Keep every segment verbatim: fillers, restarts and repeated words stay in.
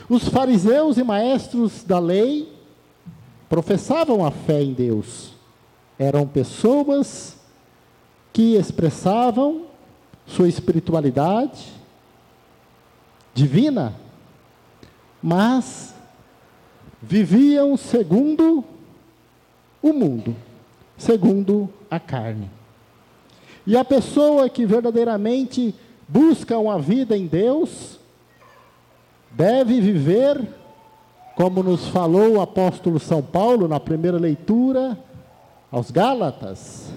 Os fariseus e maestros da lei professavam a fé em Deus. Eram pessoas que expressavam sua espiritualidade divina, mas viviam segundo o mundo, segundo a carne. E a pessoa que verdadeiramente busca uma vida em Deus, deve viver, como nos falou o apóstolo São Paulo na primeira leitura aos Gálatas,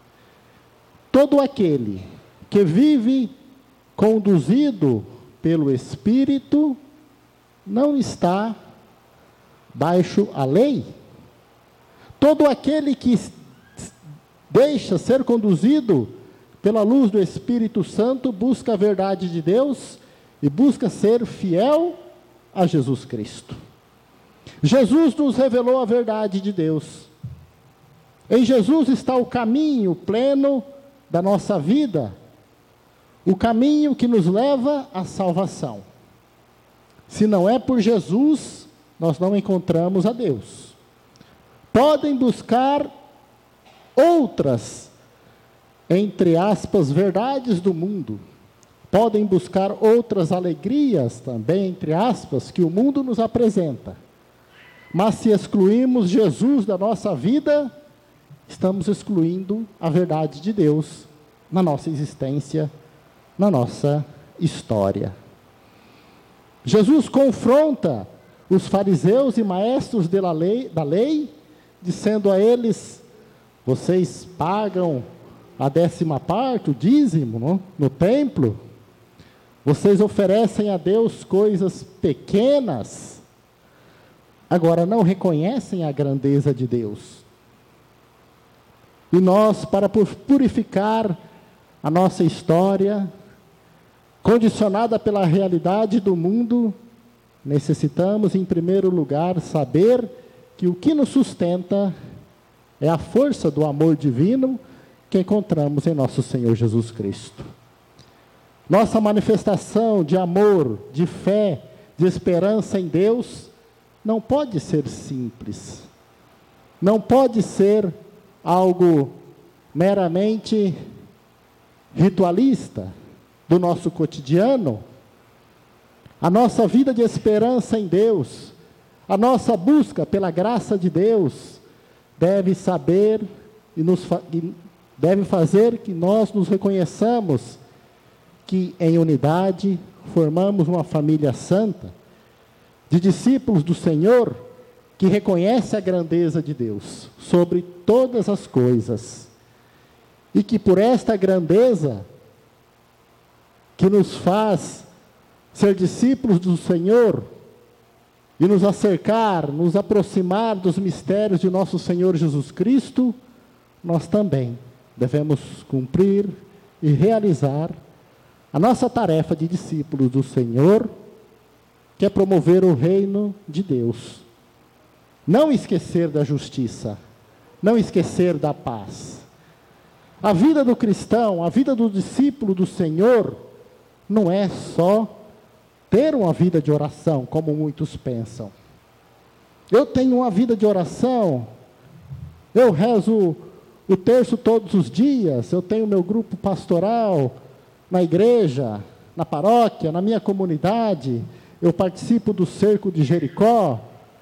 todo aquele que vive conduzido pelo Espírito, não está baixo a lei. Todo aquele que deixa ser conduzido pela luz do Espírito Santo, busca a verdade de Deus e busca ser fiel a Jesus Cristo. Jesus nos revelou a verdade de Deus. Em Jesus está o caminho pleno da nossa vida, o caminho que nos leva à salvação. Se não é por Jesus, nós não encontramos a Deus. Podem buscar outras, entre aspas, verdades do mundo. Podem buscar outras alegrias também, entre aspas, que o mundo nos apresenta. Mas se excluirmos Jesus da nossa vida, estamos excluindo a verdade de Deus na nossa existência, na nossa história. Jesus confronta os fariseus e maestros da lei, da lei, dizendo a eles: vocês pagam a décima parte, o dízimo, no, no templo, vocês oferecem a Deus coisas pequenas, agora não reconhecem a grandeza de Deus. E nós, para purificar a nossa história, condicionada pela realidade do mundo, necessitamos, em primeiro lugar, saber que o que nos sustenta é a força do amor divino que encontramos em nosso Senhor Jesus Cristo. Nossa manifestação de amor, de fé, de esperança em Deus, não pode ser simples. Não pode ser algo meramente ritualista do nosso cotidiano. A nossa vida de esperança em Deus, a nossa busca pela graça de Deus, deve saber e nos fa- e deve fazer que nós nos reconheçamos que em unidade formamos uma família santa, de discípulos do Senhor, que reconhece a grandeza de Deus sobre todas as coisas, e que por esta grandeza, que nos faz ser discípulos do Senhor, e nos acercar, nos aproximar dos mistérios de nosso Senhor Jesus Cristo, nós também devemos cumprir e realizar a nossa tarefa de discípulos do Senhor, que é promover o reino de Deus. Não esquecer da justiça, não esquecer da paz. A vida do cristão, a vida do discípulo do Senhor, não é só ter uma vida de oração, como muitos pensam. Eu tenho uma vida de oração, eu rezo o terço todos os dias, eu tenho meu grupo pastoral na igreja, na paróquia, na minha comunidade, eu participo do cerco de Jericó.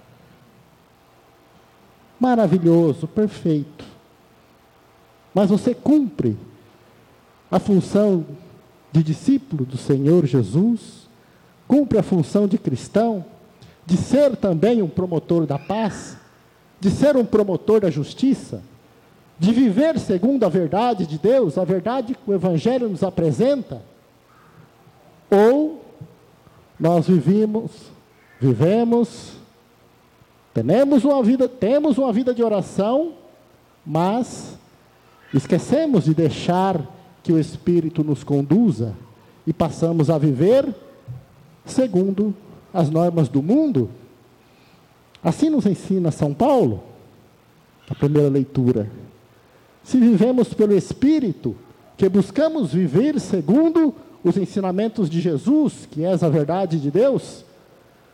Maravilhoso, perfeito. Mas você cumpre a função de discípulo do Senhor Jesus? Cumpre a função de cristão? De ser também um promotor da paz? De ser um promotor da justiça? De viver segundo a verdade de Deus, a verdade que o Evangelho nos apresenta? Ou nós vivimos, vivemos, temos uma vida, temos uma vida de oração, mas esquecemos de deixar que o Espírito nos conduza e passamos a viver segundo as normas do mundo? Assim nos ensina São Paulo, a primeira leitura. Se vivemos pelo Espírito, que buscamos viver segundo os ensinamentos de Jesus, que és a verdade de Deus,